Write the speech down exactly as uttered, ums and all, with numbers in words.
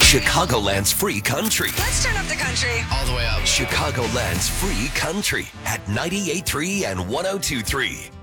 Chicagoland's free country. Let's turn up the country. All the way up. Chicagoland's free country at ninety-eight point three and one oh two point three.